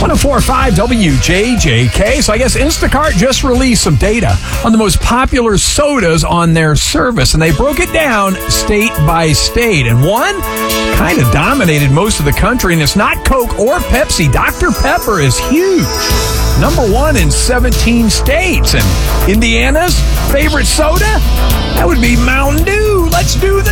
104.5 WJJK. So I guess Instacart just released some data on the most popular sodas on their service, and they broke it down state by state. And one kind of dominated most of the country, and it's not Coke or Pepsi. Dr. Pepper is huge. Number one in 17 states. And Indiana's favorite soda? That would be Mountain Dew. Let's do the